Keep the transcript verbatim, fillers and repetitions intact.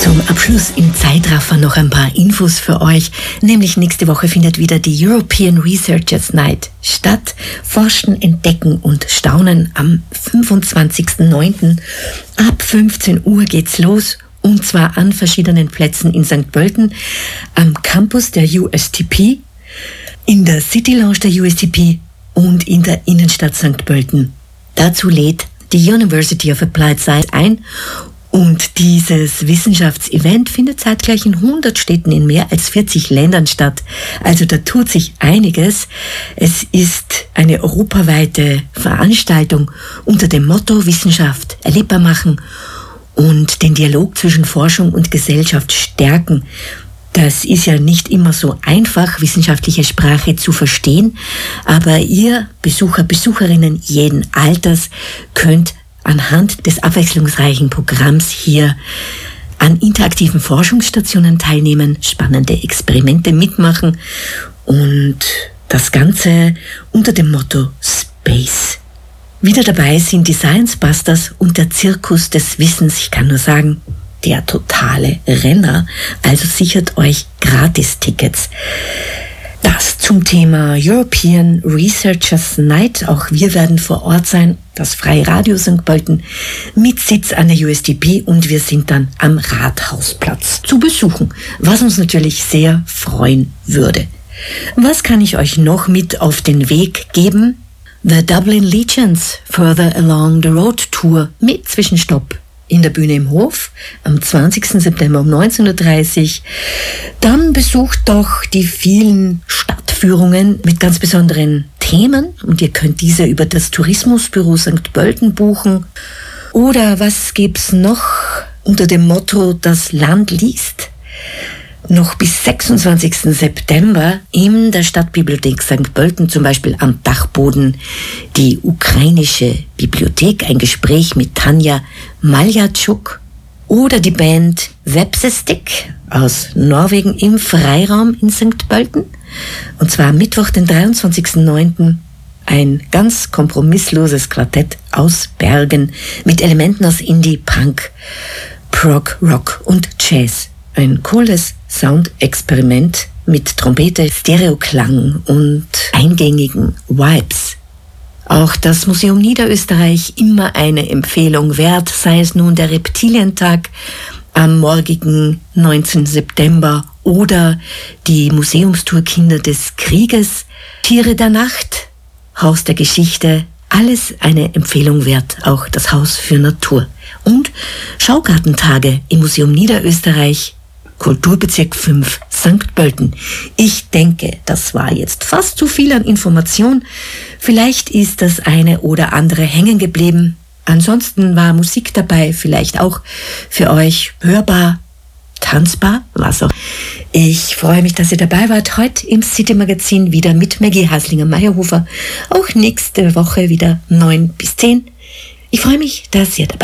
Zum Abschluss im Zeitraffer noch ein paar Infos für euch. Nämlich nächste Woche findet wieder die European Researchers Night statt. Forschen, Entdecken und Staunen am fünfundzwanzigsten neunten Ab fünfzehn Uhr geht's los. Und zwar an verschiedenen Plätzen in Sankt Pölten, am Campus der U S T P, in der City Lounge der U S T P und in der Innenstadt Sankt Pölten. Dazu lädt die University of Applied Science ein. Und dieses Wissenschaftsevent findet zeitgleich in hundert Städten in mehr als vierzig Ländern statt. Also da tut sich einiges. Es ist eine europaweite Veranstaltung unter dem Motto Wissenschaft erlebbar machen und den Dialog zwischen Forschung und Gesellschaft stärken. Das ist ja nicht immer so einfach, wissenschaftliche Sprache zu verstehen, aber ihr Besucher, Besucherinnen jeden Alters könnt anhand des abwechslungsreichen Programms hier an interaktiven Forschungsstationen teilnehmen, spannende Experimente mitmachen und das Ganze unter dem Motto Space. Wieder dabei sind die Science Busters und der Zirkus des Wissens. Ich kann nur sagen, der totale Renner. Also sichert euch Gratis-Tickets. Das zum Thema European Researchers Night. Auch wir werden vor Ort sein. Das Freie Radio Sankt Pölten mit Sitz an der U S T P und wir sind dann am Rathausplatz zu besuchen, was uns natürlich sehr freuen würde. Was kann ich euch noch mit auf den Weg geben? The Dublin Legions Further Along the Road Tour mit Zwischenstopp in der Bühne im Hof am zwanzigsten September um neunzehn Uhr dreißig. Dann besucht doch die vielen Stadtführungen mit ganz besonderen Themen und ihr könnt diese über das Tourismusbüro Sankt Pölten buchen. Oder was gibt's noch unter dem Motto Das Land liest? Noch bis sechsundzwanzigsten September in der Stadtbibliothek Sankt Pölten, zum Beispiel am Dachboden, die ukrainische Bibliothek, ein Gespräch mit Tanja Maljatschuk oder die Band Vepsestik aus Norwegen im Freiraum in Sankt Pölten. Und zwar am Mittwoch, den dreiundzwanzigsten neunten ein ganz kompromissloses Quartett aus Bergen mit Elementen aus Indie, Punk, Prog, Rock und Jazz. Ein cooles Soundexperiment mit Trompete, Stereoklang und eingängigen Vibes. Auch das Museum Niederösterreich immer eine Empfehlung wert, sei es nun der Reptilientag am morgigen neunzehnten September oder die Museumstour Kinder des Krieges, Tiere der Nacht, Haus der Geschichte, alles eine Empfehlung wert, auch das Haus für Natur. Und Schaugartentage im Museum Niederösterreich, Kulturbezirk fünf, Sankt Pölten. Ich denke, das war jetzt fast zu viel an Information. Vielleicht ist das eine oder andere hängen geblieben. Ansonsten war Musik dabei, vielleicht auch für euch hörbar, tanzbar, was auch. Ich freue mich, dass ihr dabei wart. Heute im City Magazin wieder mit Maggie Haslinger-Meyerhofer. Auch nächste Woche wieder neun bis zehn. Ich freue mich, dass ihr dabei